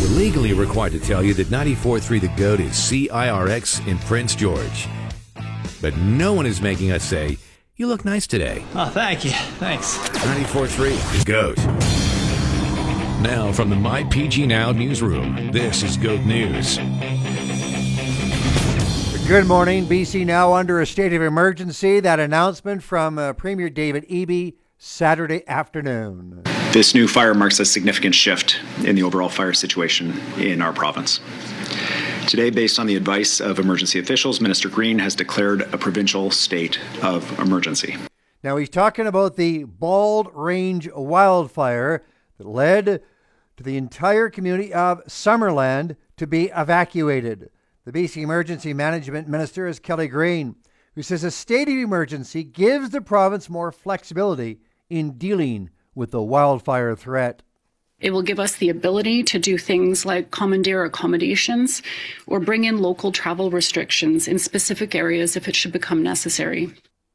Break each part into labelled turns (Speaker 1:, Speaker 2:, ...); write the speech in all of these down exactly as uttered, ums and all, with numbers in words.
Speaker 1: We're legally required to tell you that ninety-four point three The GOAT is C I R X in Prince George. But no one is making us say, you look nice today.
Speaker 2: Oh, thank you. Thanks.
Speaker 1: ninety-four point three The GOAT. Now from the My P G Now newsroom, this is GOAT News.
Speaker 3: Good morning. B C now under a state of emergency. That announcement from uh, Premier David Eby Saturday afternoon.
Speaker 4: This new fire marks a significant shift in the overall fire situation in our province. Today, based on the advice of emergency officials, Minister Green has declared a provincial state of emergency.
Speaker 3: Now he's talking about the Bald Range wildfire that led to the entire community of Summerland to be evacuated. The B C Emergency Management Minister is Kelly Green, who says a state of emergency gives the province more flexibility in dealing with the wildfire threat.
Speaker 5: It will give us the ability to do things like commandeer accommodations or bring in local travel restrictions in specific areas if it should become necessary.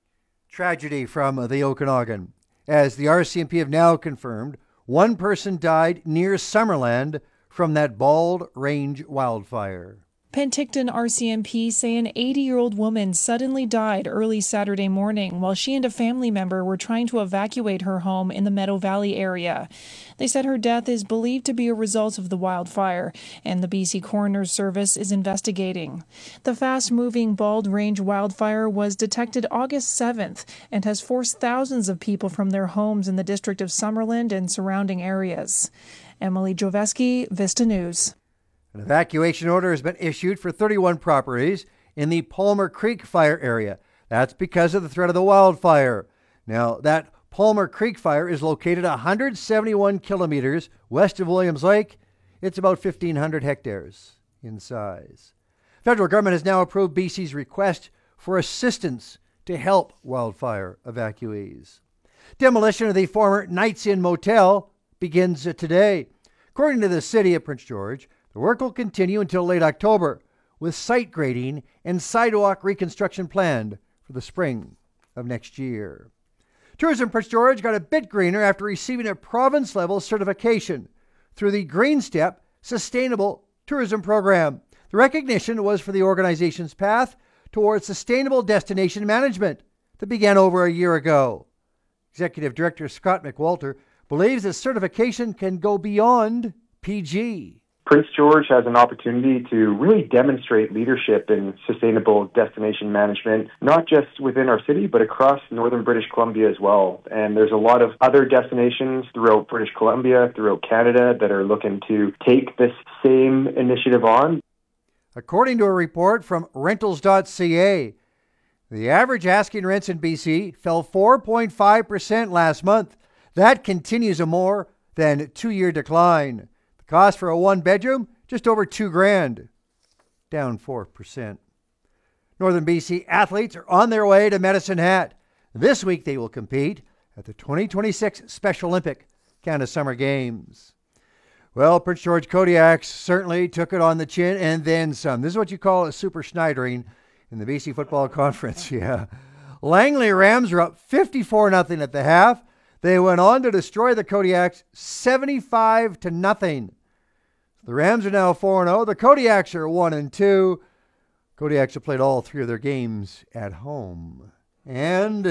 Speaker 3: Tragedy from the Okanagan. As the R C M P have now confirmed, one person died near Summerland from that Bald Range wildfire.
Speaker 6: Penticton R C M P say an eighty-year-old woman suddenly died early Saturday morning while she and a family member were trying to evacuate her home in the Meadow Valley area. They said her death is believed to be a result of the wildfire, and the B C Coroner's Service is investigating. The fast-moving Bald Range wildfire was detected August seventh and has forced thousands of people from their homes in the district of Summerland and surrounding areas. Emily Joveski, Vista News.
Speaker 3: An evacuation order has been issued for thirty-one properties in the Palmer Creek fire area. That's because of the threat of the wildfire. Now, that Palmer Creek fire is located one hundred seventy-one kilometers west of Williams Lake. It's about fifteen hundred hectares in size. Federal government has now approved B C's request for assistance to help wildfire evacuees. Demolition of the former Knights Inn Motel begins today. According to the city of Prince George, the work will continue until late October, with site grading and sidewalk reconstruction planned for the spring of next year. Tourism Prince George got a bit greener after receiving a province-level certification through the Green Step Sustainable Tourism Program. The recognition was for the organization's path towards sustainable destination management that began over a year ago. Executive Director Scott McWalter believes this certification can go beyond P G.
Speaker 7: Prince George has an opportunity to really demonstrate leadership in sustainable destination management, not just within our city, but across northern British Columbia as well. And there's a lot of other destinations throughout British Columbia, throughout Canada, that are looking to take this same initiative on.
Speaker 3: According to a report from rentals dot c a, the average asking rents in B C fell four point five percent last month. That continues a more than two-year decline. Cost for a one-bedroom, just over two grand, down four percent. Northern B C athletes are on their way to Medicine Hat. This week they will compete at the twenty twenty-six Special Olympic Canada Summer Games. Well, Prince George Kodiaks certainly took it on the chin and then some. This is what you call a super Schneidering in the B C Football Conference. Yeah. Langley Rams are up fifty-four nothing at the half. They went on to destroy the Kodiaks seventy-five to nothing. The Rams are now four and oh. The Kodiaks are one and two. Kodiaks have played all three of their games at home. And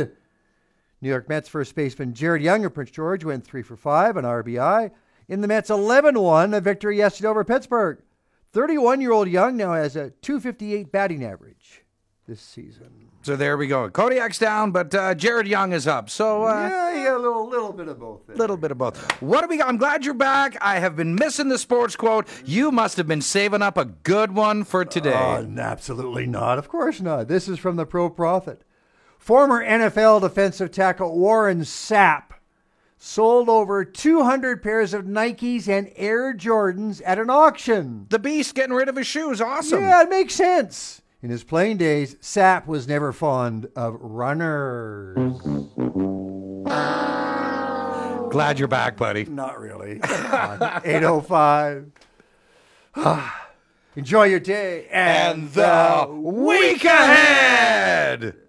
Speaker 3: New York Mets first baseman Jared Young of Prince George went three for five, an R B I. In the Mets' eleven one victory yesterday over Pittsburgh. thirty-one-year-old Young now has a two fifty-eight batting average this season.
Speaker 8: So there we go. Kodiak's down, but uh, Jared Young is up. So uh,
Speaker 3: yeah, yeah, a little, little bit of both.
Speaker 8: A little bit of both. What do we got? I'm glad you're back. I have been missing the sports quote. You must have been saving up a good one for today.
Speaker 3: Uh, absolutely not. Of course not. This is from the Pro Prophet. Former N F L defensive tackle Warren Sapp sold over two hundred pairs of Nikes and Air Jordans at an auction.
Speaker 8: The Beast getting rid of his shoes. Awesome.
Speaker 3: Yeah, it makes sense. In his playing days, Sapp was never fond of runners.
Speaker 8: Glad you're back, buddy.
Speaker 3: Not really. eight oh five. Enjoy your day
Speaker 8: and, and the week ahead.